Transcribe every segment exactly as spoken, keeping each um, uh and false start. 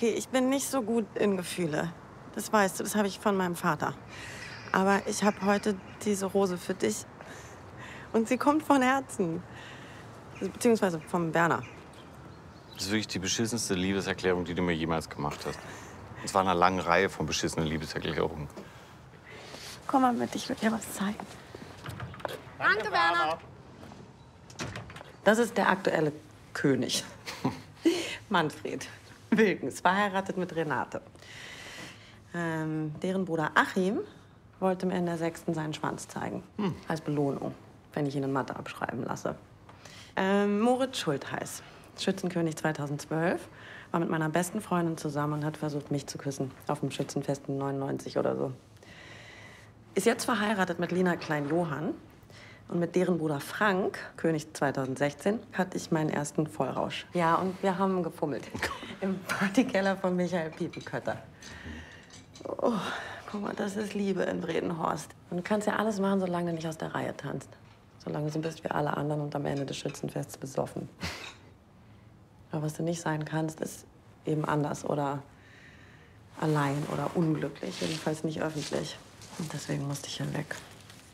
Okay, ich bin nicht so gut in Gefühle. Das weißt du, das habe ich von meinem Vater. Aber ich habe heute diese Rose für dich. Und sie kommt von Herzen. Beziehungsweise vom Werner. Das ist wirklich die beschissenste Liebeserklärung, die du mir jemals gemacht hast. Und zwar einer langen Reihe von beschissenen Liebeserklärungen. Komm mal mit, ich will dir was zeigen. Danke, Werner. Das ist der aktuelle König. Manfred Wilkens, verheiratet mit Renate. Ähm, deren Bruder Achim wollte mir in der sechsten seinen Schwanz zeigen. Hm. Als Belohnung, wenn ich ihn in Mathe abschreiben lasse. Ähm, Moritz Schultheiß, Schützenkönig zweitausendzwölf, war mit meiner besten Freundin zusammen und hat versucht, mich zu küssen. Auf dem Schützenfest in neunundneunzig oder so. Ist jetzt verheiratet mit Lina Klein-Johann. Und mit deren Bruder Frank, König zweitausendsechzehn, hatte ich meinen ersten Vollrausch. Ja, und wir haben gefummelt. Im Partykeller von Michael Piepenkötter. Oh, guck mal, das ist Liebe in Bredenhorst. Und du kannst ja alles machen, solange du nicht aus der Reihe tanzt. Solange du so bist wie alle anderen und am Ende des Schützenfests besoffen. Aber was du nicht sein kannst, ist eben anders oder allein oder unglücklich. Jedenfalls nicht öffentlich. Und deswegen musste ich hier weg.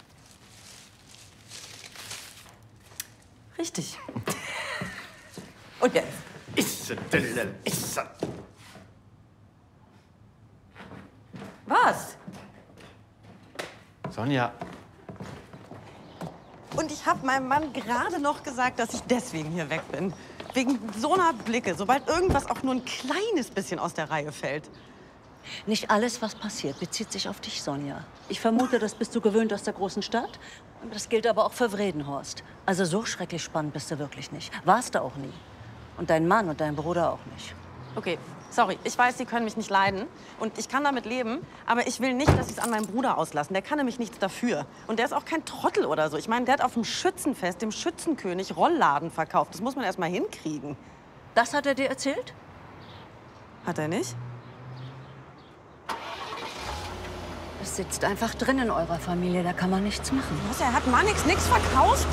Richtig. Und jetzt? Isse, dillel, isse. Was? Sonja. Und ich habe meinem Mann gerade noch gesagt, dass ich deswegen hier weg bin. Wegen so einer Blicke, sobald irgendwas auch nur ein kleines bisschen aus der Reihe fällt. Nicht alles, was passiert, bezieht sich auf dich, Sonja. Ich vermute, das bist du gewöhnt aus der großen Stadt. Das gilt aber auch für Bredenhorst. Also so schrecklich spannend bist du wirklich nicht. Warst du auch nie. Und dein Mann und dein Bruder auch nicht. Okay, sorry. Ich weiß, Sie können mich nicht leiden. Und ich kann damit leben. Aber ich will nicht, dass Sie es an meinem Bruder auslassen. Der kann nämlich nichts dafür. Und der ist auch kein Trottel oder so. Ich meine, der hat auf dem Schützenfest, dem Schützenkönig, Rollladen verkauft. Das muss man erst mal hinkriegen. Das hat er dir erzählt? Hat er nicht? Es sitzt einfach drin in eurer Familie, da kann man nichts machen. Was, er hat Mannix nichts verkauft?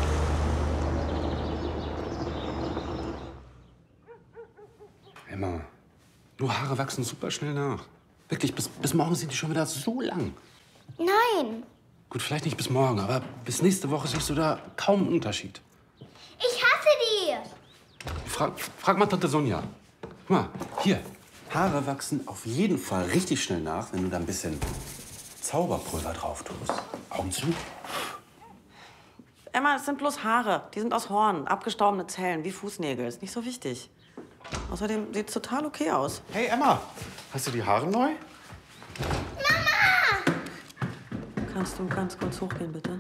Emma, du, Haare wachsen super schnell nach. Wirklich, bis, bis morgen sind die schon wieder so lang. Nein. Gut, vielleicht nicht bis morgen, aber bis nächste Woche siehst du da kaum einen Unterschied. Ich hasse die. Frag, frag mal Tante Sonja. Guck mal, hier. Haare wachsen auf jeden Fall richtig schnell nach, wenn du da ein bisschen Zauberpulver drauf tust. Augen zu. Emma, es sind bloß Haare. Die sind aus Horn, abgestorbene Zellen, wie Fußnägel. Ist nicht so wichtig. Außerdem sieht's total okay aus. Hey, Emma. Hast du die Haare neu? Mama! Kannst du ganz kurz hochgehen, bitte?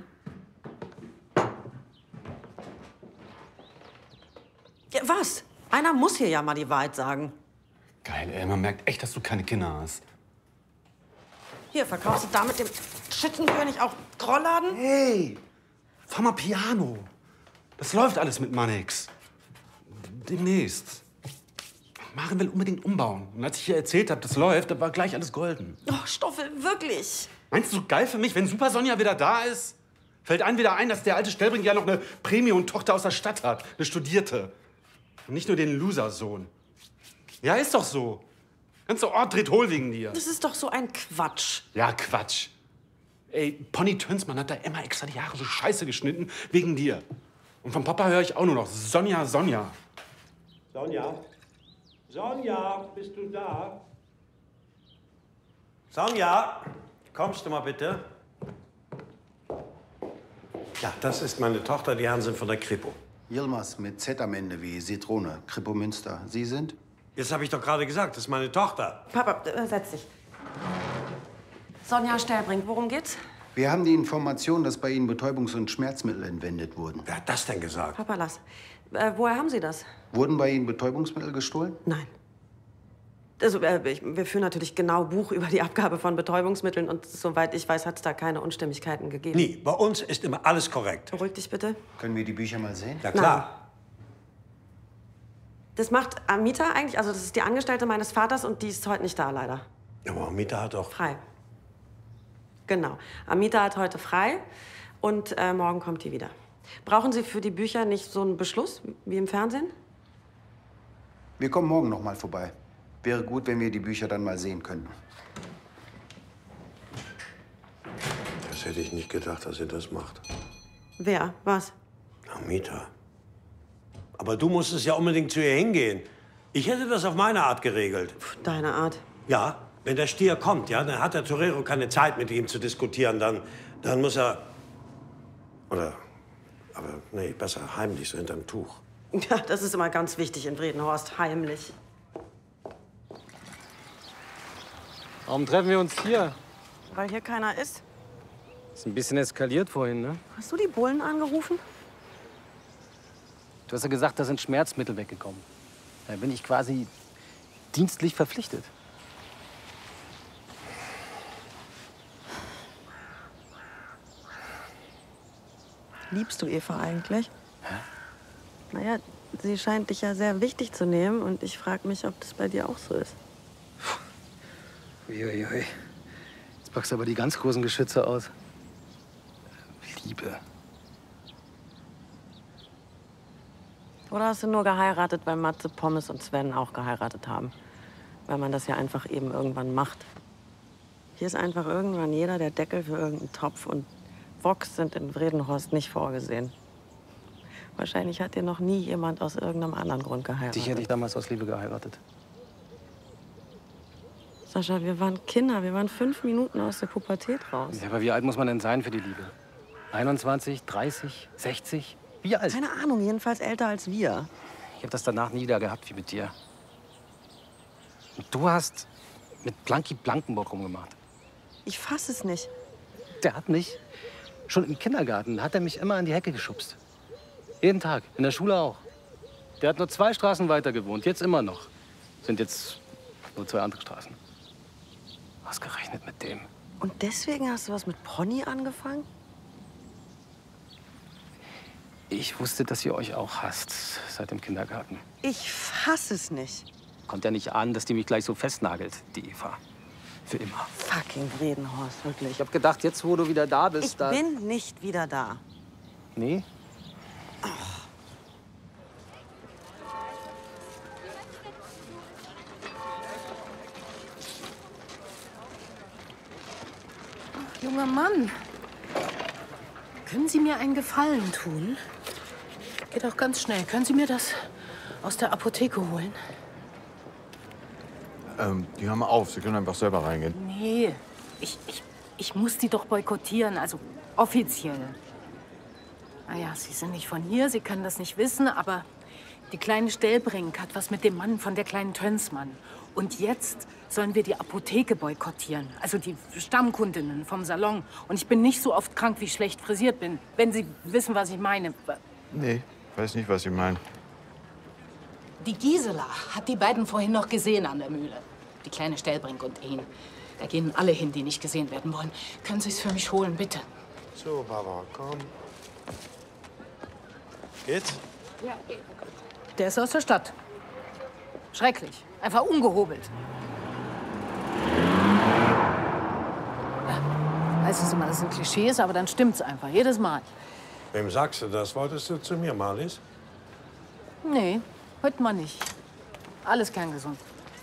Ja, was? Einer muss hier ja mal die Wahrheit sagen. Geil, ey, man merkt echt, dass du keine Kinder hast. Hier, verkaufst du damit dem Schützenkönig auch Rollladen? Hey, fahr mal Piano. Das läuft alles mit Mannix. Demnächst. Maren will unbedingt umbauen. Und als ich ihr erzählt habe, das läuft, da war gleich alles golden. Oh, Stoffel, wirklich? Meinst du, so geil für mich, wenn Super Sonja wieder da ist? Fällt einem wieder ein, dass der alte Stellbrink ja noch eine Premium-Tochter aus der Stadt hat. Eine Studierte. Und nicht nur den Loser-Sohn. Ja, ist doch so. Ganzer Ort dreht hohl wegen dir. Das ist doch so ein Quatsch. Ja, Quatsch. Ey, Pony Tönsmann hat da immer extra die Haare so scheiße geschnitten, wegen dir. Und vom Papa höre ich auch nur noch Sonja, Sonja. Sonja? Sonja, bist du da? Sonja, kommst du mal bitte? Ja, das ist meine Tochter, die Hansen von der Kripo. Yilmaz mit Z am Ende wie Zitrone, Kripo Münster. Sie sind? Jetzt habe ich doch gerade gesagt, das ist meine Tochter. Papa, äh, setz dich. Sonja Stellbrink, worum geht's? Wir haben die Information, dass bei Ihnen Betäubungs- und Schmerzmittel entwendet wurden. Wer hat das denn gesagt? Papa, lass. Äh, woher haben Sie das? Wurden bei Ihnen Betäubungsmittel gestohlen? Nein. Also, äh, ich, wir führen natürlich genau Buch über die Abgabe von Betäubungsmitteln und soweit ich weiß, hat es da keine Unstimmigkeiten gegeben. Nie. Bei uns ist immer alles korrekt. Beruhig dich bitte. Können wir die Bücher mal sehen? Ja, klar. Das macht Amita eigentlich, also das ist die Angestellte meines Vaters und die ist heute nicht da, leider. Aber Amita hat doch... Frei. Genau. Amita hat heute frei und äh, morgen kommt die wieder. Brauchen Sie für die Bücher nicht so einen Beschluss wie im Fernsehen? Wir kommen morgen noch mal vorbei. Wäre gut, wenn wir die Bücher dann mal sehen könnten. Das hätte ich nicht gedacht, dass ihr das macht. Wer? Was? Na, Mieter. Aber du musstest ja unbedingt zu ihr hingehen. Ich hätte das auf meine Art geregelt. Puh, deine Art. Ja, wenn der Stier kommt, ja, dann hat der Torero keine Zeit, mit ihm zu diskutieren. Dann, dann muss er... Oder... Aber nee, besser heimlich, so hinterm Tuch. Ja, das ist immer ganz wichtig in Bredenhorst. Heimlich. Warum treffen wir uns hier? Weil hier keiner ist. Ist ein bisschen eskaliert vorhin, ne? Hast du die Bullen angerufen? Du hast ja gesagt, da sind Schmerzmittel weggekommen. Da bin ich quasi dienstlich verpflichtet. Liebst du Eva eigentlich? Hä? Naja, sie scheint dich ja sehr wichtig zu nehmen. Und ich frage mich, ob das bei dir auch so ist. Uiuiui. Jetzt packst du aber die ganz großen Geschütze aus. Liebe. Oder hast du nur geheiratet, weil Matze, Pommes und Sven auch geheiratet haben? Weil man das ja einfach eben irgendwann macht. Hier ist einfach irgendwann jeder der Deckel für irgendeinen Topf. Und Vox sind in Bredenhorst nicht vorgesehen. Wahrscheinlich hat dir noch nie jemand aus irgendeinem anderen Grund geheiratet. Dich hätte ich damals aus Liebe geheiratet. Sascha, wir waren Kinder. Wir waren fünf Minuten aus der Pubertät raus. Ja, aber wie alt muss man denn sein für die Liebe? einundzwanzig, dreißig, sechzig? Wie alt? Keine Ahnung, jedenfalls älter als wir. Ich habe das danach nie wieder gehabt wie mit dir. Und du hast mit Blanky Blankenburg rumgemacht. Ich fass es nicht. Der hat mich, schon im Kindergarten, hat er mich immer an die Hecke geschubst. Jeden Tag, in der Schule auch. Der hat nur zwei Straßen weiter gewohnt, jetzt immer noch. Sind jetzt nur zwei andere Straßen. Ausgerechnet mit dem. Und deswegen hast du was mit Pony angefangen? Ich wusste, dass ihr euch auch hasst, seit dem Kindergarten. Ich fass es nicht. Kommt ja nicht an, dass die mich gleich so festnagelt, die Eva. Für immer. Fucking Bredenhorst, wirklich. Ich hab gedacht, jetzt, wo du wieder da bist, Ich da... bin nicht wieder da. Nee? Ach, junger Mann, können Sie mir einen Gefallen tun? Geht auch ganz schnell. Können Sie mir das aus der Apotheke holen? Ähm, die haben auf. Sie können einfach selber reingehen. Nee, ich, ich, ich muss die doch boykottieren, also offiziell. Naja, Sie sind nicht von hier, Sie können das nicht wissen, aber die kleine Stellbrink hat was mit dem Mann von der kleinen Tönsmann. Und jetzt sollen wir die Apotheke boykottieren, also die Stammkundinnen vom Salon. Und ich bin nicht so oft krank, wie ich schlecht frisiert bin, wenn Sie wissen, was ich meine. Nee, weiß nicht, was Sie meinen. Die Gisela hat die beiden vorhin noch gesehen an der Mühle. Die kleine Stellbrink und ihn. Da gehen alle hin, die nicht gesehen werden wollen. Können Sie es für mich holen, bitte? So, Barbara, komm. Geht's? Ja, der ist aus der Stadt. Schrecklich. Einfach ungehobelt. Ja, weiß es immer, das sind Klischees, aber dann stimmt's einfach. Jedes Mal. Wem sagst du das? Wolltest du zu mir, Marlies? Nee, heute mal nicht. Alles kerngesund.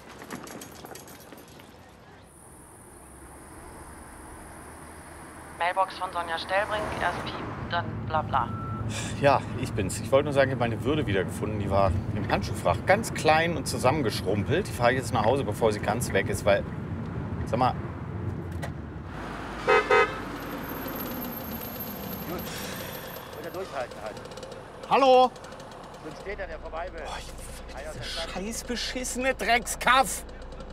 Mailbox von Sonja Stellbrink, erst Piep, dann bla bla. Ja, ich bin's. Ich wollte nur sagen, ich habe meine Würde wiedergefunden. Die war im Handschuhfach ganz klein und zusammengeschrumpelt. Die fahre ich jetzt nach Hause, bevor sie ganz weg ist, weil... Sag mal... Hallo? Sonst steht er, der vorbei will. Oh, diese scheiß beschissene Dreckskaff!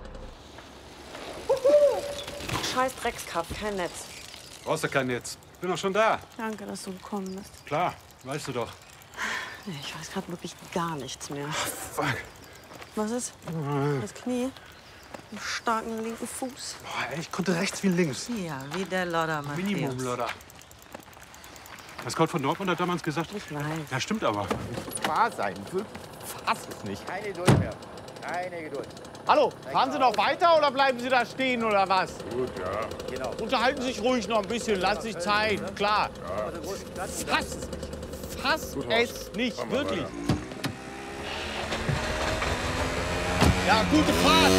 Scheiß Dreckskaff, kein Netz. Brauchst du kein Netz. Ich bin doch schon da. Danke, dass du gekommen bist. Klar, weißt du doch. Nee, ich weiß gerade wirklich gar nichts mehr. Fuck. Was ist? Das Knie? Einen starken linken Fuß? Boah, ey, ich konnte rechts wie links. Ja, wie der Lodder, Matthäus. Minimum, Lodder. Das Scout von Dortmund hat damals gesagt. Ich weiß. Ja, stimmt aber. Wahr sein. Fass es nicht. Keine Geduld mehr. Keine Geduld. Hallo, fahren Sie noch weiter oder bleiben Sie da stehen oder was? Gut, ja. Genau. Unterhalten Sie sich ruhig noch ein bisschen, lassen sich Zeit, klar. Fass es nicht. Fass es nicht, wirklich. Ja, gute Fahrt!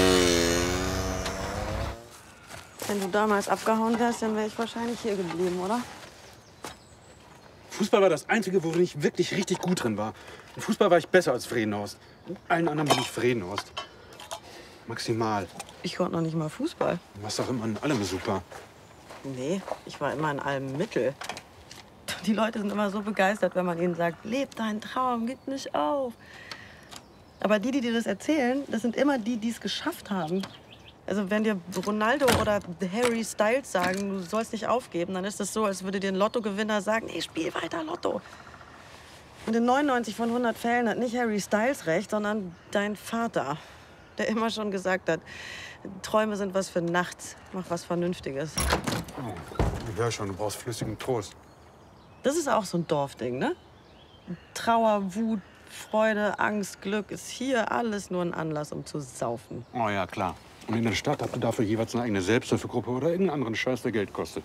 Wenn du damals abgehauen wärst, dann wäre ich wahrscheinlich hier geblieben, oder? Fußball war das Einzige, worin ich wirklich richtig gut drin war. Im Fußball war ich besser als Vredenhorst. In allen anderen bin ich Vredenhorst. Maximal. Ich konnte noch nicht mal Fußball. Du warst doch immer in allem super. Nee, ich war immer in allem Mittel. Die Leute sind immer so begeistert, wenn man ihnen sagt, leb deinen Traum, gib nicht auf. Aber die, die dir das erzählen, das sind immer die, die es geschafft haben. Also wenn dir Ronaldo oder Harry Styles sagen, du sollst nicht aufgeben, dann ist das so, als würde dir ein Lottogewinner sagen, nee, spiel weiter Lotto. Und in neunundneunzig von hundert Fällen hat nicht Harry Styles recht, sondern dein Vater, der immer schon gesagt hat, Träume sind was für nachts, mach was Vernünftiges. Oh, ich hör schon, du brauchst flüssigen Trost. Das ist auch so ein Dorfding, ne? Trauer, Wut, Freude, Angst, Glück ist hier alles nur ein Anlass, um zu saufen. Oh ja, klar. Und in der Stadt habt ihr dafür jeweils eine eigene Selbsthilfegruppe oder irgendeinen anderen Scheiß, der Geld kostet.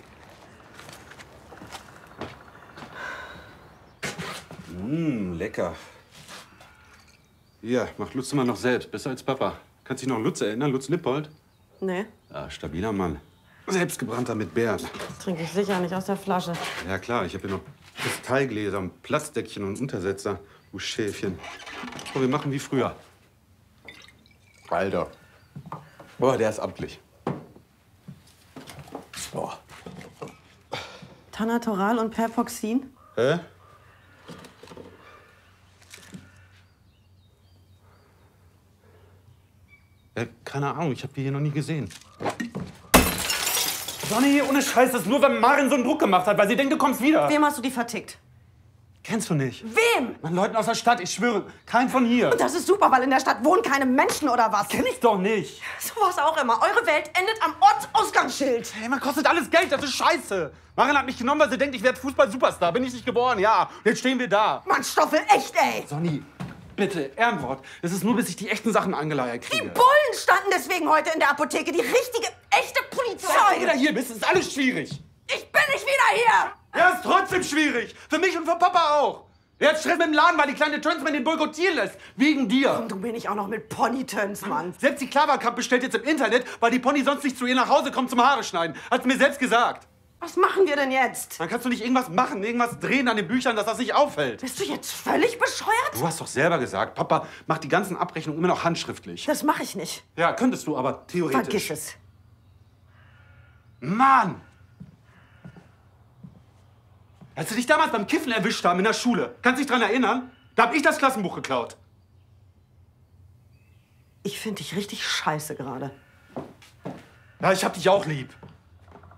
Mmh, lecker. Hier, macht Lutz mal noch selbst. Besser als Papa. Kannst dich noch an Lutz erinnern? Lutz Lippold? Nee, Ja, stabiler Mann. Selbstgebrannter mit Beeren. das trinke ich sicher nicht aus der Flasche. Ja klar, ich habe hier noch Kristallgläser, ein Plastdeckchen und Untersetzer. Du Schäfchen. So, wir machen wie früher. Alter. Boah, der ist amtlich. Boah. Tanatoral und Perpoxin? Hä? Ja, keine Ahnung, ich habe die hier noch nie gesehen. Sonny, ohne Scheiß, das ist nur, wenn Marin so einen Druck gemacht hat, weil sie denkt, du kommst wieder. Wem hast du die vertickt? Kennst du nicht? Wem? Man, Leuten aus der Stadt, ich schwöre, kein von hier. Und das ist super, weil in der Stadt wohnen keine Menschen oder was? Kenn ich doch nicht. So was auch immer. Eure Welt endet am Ortsausgangsschild. Hey, man kostet alles Geld, das ist scheiße. Marin hat mich genommen, weil sie denkt, ich werde Fußball-Superstar. Bin ich nicht geboren, ja. Und jetzt stehen wir da. Mann, Stoffel, echt, ey. Sonny, bitte, Ehrenwort. Das ist nur, bis ich die echten Sachen angeleiert kriege. Die Bullen standen deswegen heute in der Apotheke. Die richtige, echte Polizei. Seit du wieder hier bist, ist alles schwierig. Ich bin nicht wieder hier. Ja, ist trotzdem schwierig. Für mich und für Papa auch. Er hat Stress mit dem Laden, weil die kleine Tönsmann den boykottieren lässt. Wegen dir. Und du bin ich auch noch mit Pony-Töns, Mann. Selbst die Klaverkamp bestellt jetzt im Internet, weil die Pony sonst nicht zu ihr nach Hause kommt zum Haare schneiden. Hat sie mir selbst gesagt. Was machen wir denn jetzt? Dann kannst du nicht irgendwas machen, irgendwas drehen an den Büchern, dass das nicht auffällt. Bist du jetzt völlig bescheuert? Du hast doch selber gesagt, Papa macht die ganzen Abrechnungen immer noch handschriftlich. Das mache ich nicht. Ja, könntest du, aber theoretisch. Vergiss es. Mann! Als sie dich damals beim Kiffen erwischt haben in der Schule, kannst du dich dran erinnern? Da hab ich das Klassenbuch geklaut. Ich finde dich richtig scheiße gerade. Ja, ich hab dich auch lieb.